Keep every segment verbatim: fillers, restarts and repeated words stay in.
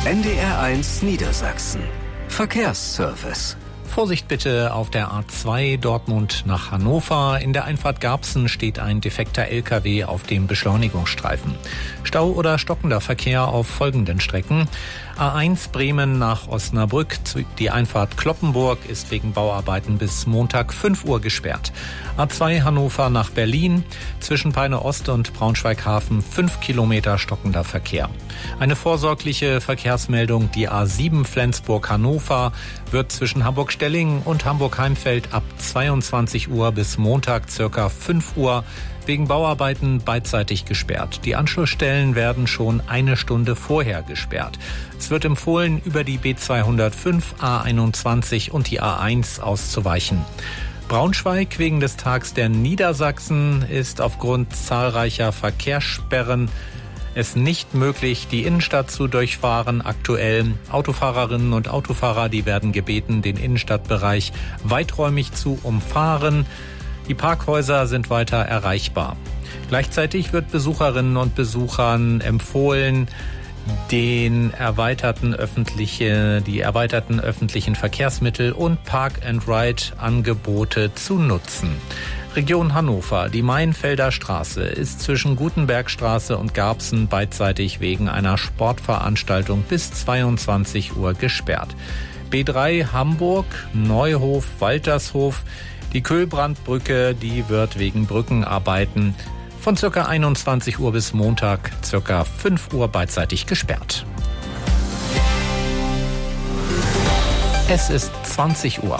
N D R eins Niedersachsen. Verkehrsservice. Vorsicht bitte auf der A zwei Dortmund nach Hannover. In der Einfahrt Garbsen steht ein defekter L K W auf dem Beschleunigungsstreifen. Stau oder stockender Verkehr auf folgenden Strecken. A eins Bremen nach Osnabrück. Die Einfahrt Cloppenburg ist wegen Bauarbeiten bis Montag fünf Uhr gesperrt. A zwei Hannover nach Berlin. Zwischen Peine Ost und Braunschweig-Hafen fünf Kilometer stockender Verkehr. Eine vorsorgliche Verkehrsmeldung. Die A sieben Flensburg-Hannover wird zwischen Hamburg-Stellingen und Hamburg-Heimfeld ab zweiundzwanzig Uhr bis Montag circa fünf Uhr wegen Bauarbeiten beidseitig gesperrt. Die Anschlussstellen werden schon eine Stunde vorher gesperrt. Es wird empfohlen, über die B zweihundertfünf, A einundzwanzig und die A eins auszuweichen. Braunschweig wegen des Tags der Niedersachsen ist aufgrund zahlreicher Verkehrssperren es nicht möglich, die Innenstadt zu durchfahren. Aktuell Autofahrerinnen und Autofahrer, die werden gebeten, den Innenstadtbereich weiträumig zu umfahren. Die Parkhäuser sind weiter erreichbar. Gleichzeitig wird Besucherinnen und Besuchern empfohlen, den erweiterten öffentliche, die erweiterten öffentlichen Verkehrsmittel und Park-and-Ride-Angebote zu nutzen. Region Hannover. Die Mainfelder Straße ist zwischen Gutenbergstraße und Garbsen beidseitig wegen einer Sportveranstaltung bis zweiundzwanzig Uhr gesperrt. B drei Hamburg, Neuhof, Waltershof. Die Köhlbrandbrücke, die wird wegen Brückenarbeiten von ca. einundzwanzig Uhr bis Montag ca. fünf Uhr beidseitig gesperrt. Es ist zwanzig Uhr.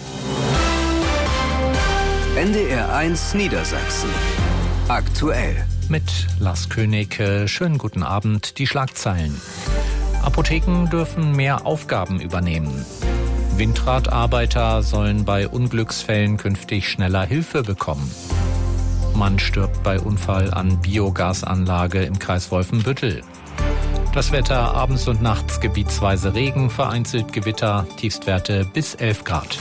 N D R eins Niedersachsen. Aktuell. Mit Lars König. Schönen guten Abend. Die Schlagzeilen. Apotheken dürfen mehr Aufgaben übernehmen. Windradarbeiter sollen bei Unglücksfällen künftig schneller Hilfe bekommen. Mann stirbt bei Unfall an Biogasanlage im Kreis Wolfenbüttel. Das Wetter abends und nachts gebietsweise Regen, vereinzelt Gewitter, Tiefstwerte bis elf Grad.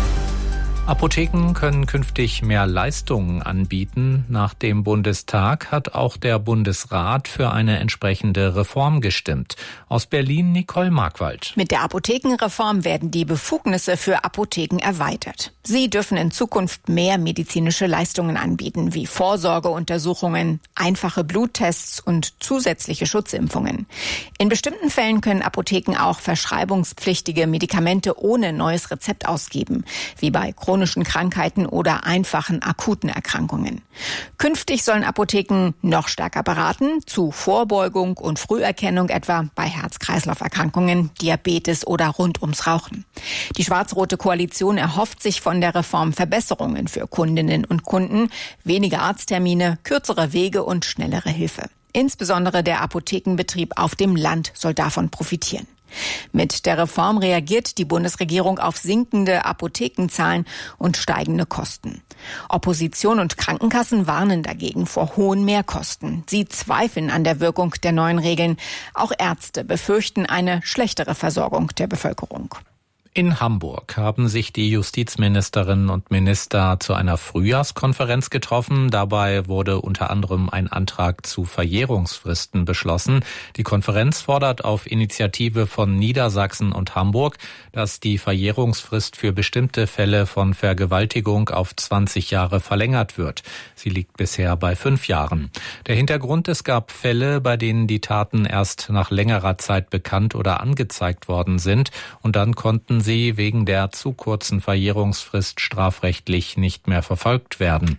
Apotheken können künftig mehr Leistungen anbieten. Nach dem Bundestag hat auch der Bundesrat für eine entsprechende Reform gestimmt. Aus Berlin Nicole Markwald. Mit der Apothekenreform werden die Befugnisse für Apotheken erweitert. Sie dürfen in Zukunft mehr medizinische Leistungen anbieten, wie Vorsorgeuntersuchungen, einfache Bluttests und zusätzliche Schutzimpfungen. In bestimmten Fällen können Apotheken auch verschreibungspflichtige Medikamente ohne neues Rezept ausgeben, wie bei chronischen Krankheiten oder einfachen akuten Erkrankungen. Künftig sollen Apotheken noch stärker beraten zu Vorbeugung und Früherkennung, etwa bei Herz-Kreislauf-Erkrankungen, Diabetes oder rund ums Rauchen. Die schwarz-rote Koalition erhofft sich von der Reform Verbesserungen für Kundinnen und Kunden, weniger Arzttermine, kürzere Wege und schnellere Hilfe. Insbesondere der Apothekenbetrieb auf dem Land soll davon profitieren. Mit der Reform reagiert die Bundesregierung auf sinkende Apothekenzahlen und steigende Kosten. Opposition und Krankenkassen warnen dagegen vor hohen Mehrkosten. Sie zweifeln an der Wirkung der neuen Regeln. Auch Ärzte befürchten eine schlechtere Versorgung der Bevölkerung. In Hamburg haben sich die Justizministerinnen und Minister zu einer Frühjahrskonferenz getroffen. Dabei wurde unter anderem ein Antrag zu Verjährungsfristen beschlossen. Die Konferenz fordert auf Initiative von Niedersachsen und Hamburg, dass die Verjährungsfrist für bestimmte Fälle von Vergewaltigung auf zwanzig Jahre verlängert wird. Sie liegt bisher bei fünf Jahren. Der Hintergrund: Es gab Fälle, bei denen die Taten erst nach längerer Zeit bekannt oder angezeigt worden sind und dann konnten sie wegen der zu kurzen Verjährungsfrist strafrechtlich nicht mehr verfolgt werden.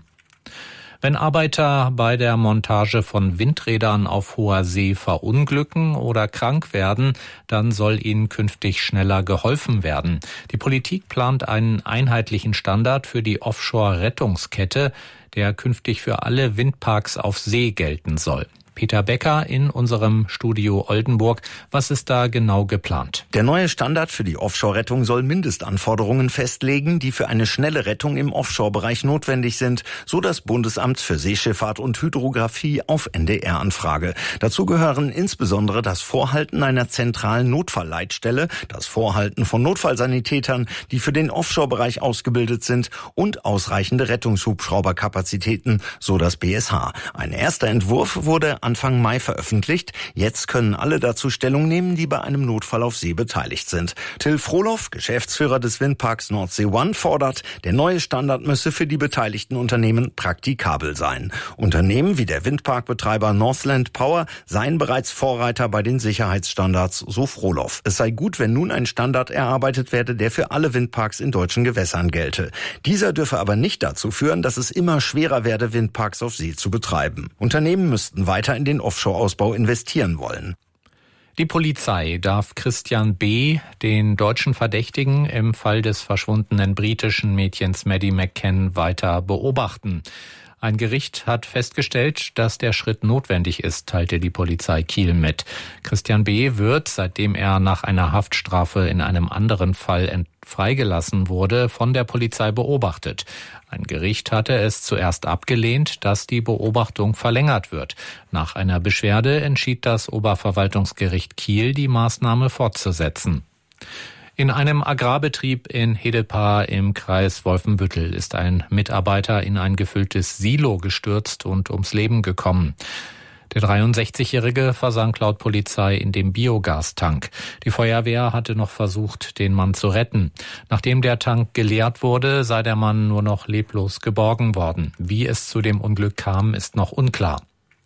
Wenn Arbeiter bei der Montage von Windrädern auf hoher See verunglücken oder krank werden, dann soll ihnen künftig schneller geholfen werden. Die Politik plant einen einheitlichen Standard für die Offshore-Rettungskette, der künftig für alle Windparks auf See gelten soll. Peter Becker in unserem Studio Oldenburg. Was ist da genau geplant? Der neue Standard für die Offshore-Rettung soll Mindestanforderungen festlegen, die für eine schnelle Rettung im Offshore-Bereich notwendig sind, so das Bundesamt für Seeschifffahrt und Hydrographie auf N D R-Anfrage. Dazu gehören insbesondere das Vorhalten einer zentralen Notfallleitstelle, das Vorhalten von Notfallsanitätern, die für den Offshore-Bereich ausgebildet sind, und ausreichende Rettungshubschrauberkapazitäten, so das B S H. Ein erster Entwurf wurde Anfang Mai veröffentlicht. Jetzt können alle dazu Stellung nehmen, die bei einem Notfall auf See beteiligt sind. Till Frohloff, Geschäftsführer des Windparks Nordsee One, fordert, der neue Standard müsse für die beteiligten Unternehmen praktikabel sein. Unternehmen wie der Windparkbetreiber Northland Power seien bereits Vorreiter bei den Sicherheitsstandards, so Frohloff. Es sei gut, wenn nun ein Standard erarbeitet werde, der für alle Windparks in deutschen Gewässern gelte. Dieser dürfe aber nicht dazu führen, dass es immer schwerer werde, Windparks auf See zu betreiben. Unternehmen müssten weiter in den Offshore-Ausbau investieren wollen. Die Polizei darf Christian B., den deutschen Verdächtigen im Fall des verschwundenen britischen Mädchens Maddie McCann, weiter beobachten. Ein Gericht hat festgestellt, dass der Schritt notwendig ist, teilte die Polizei Kiel mit. Christian B. wird, seitdem er nach einer Haftstrafe in einem anderen Fall freigelassen wurde, von der Polizei beobachtet. Ein Gericht hatte es zuerst abgelehnt, dass die Beobachtung verlängert wird. Nach einer Beschwerde entschied das Oberverwaltungsgericht Kiel, die Maßnahme fortzusetzen. In einem Agrarbetrieb in Hedepa im Kreis Wolfenbüttel ist ein Mitarbeiter in ein gefülltes Silo gestürzt und ums Leben gekommen. Der dreiundsechzigjährige versank laut Polizei in dem Biogastank. Die Feuerwehr hatte noch versucht, den Mann zu retten. Nachdem der Tank geleert wurde, sei der Mann nur noch leblos geborgen worden. Wie es zu dem Unglück kam, ist noch unklar.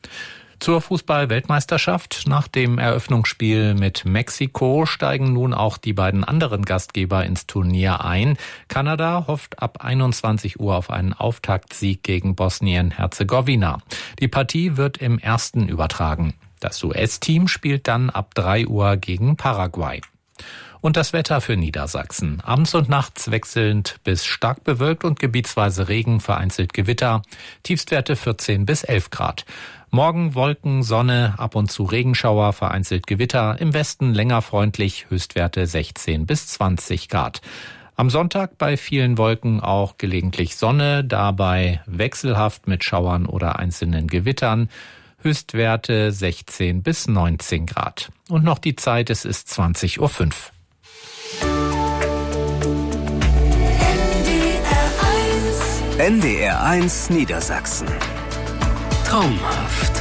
Zur Fußball-Weltmeisterschaft. Nach dem Eröffnungsspiel mit Mexiko steigen nun auch die beiden anderen Gastgeber ins Turnier ein. Kanada hofft ab einundzwanzig Uhr auf einen Auftaktsieg gegen Bosnien-Herzegowina. Die Partie wird im Ersten übertragen. Das U S-Team spielt dann ab drei Uhr gegen Paraguay. Und das Wetter für Niedersachsen. Abends und nachts wechselnd bis stark bewölkt und gebietsweise Regen, vereinzelt Gewitter. Tiefstwerte vierzehn bis elf Grad. Morgen Wolken, Sonne, ab und zu Regenschauer, vereinzelt Gewitter. Im Westen länger freundlich, Höchstwerte sechzehn bis zwanzig Grad. Am Sonntag bei vielen Wolken auch gelegentlich Sonne, dabei wechselhaft mit Schauern oder einzelnen Gewittern. Höchstwerte sechzehn bis neunzehn Grad. Und noch die Zeit, es ist zwanzig Uhr fünf. N D R eins Niedersachsen. Traumhaft.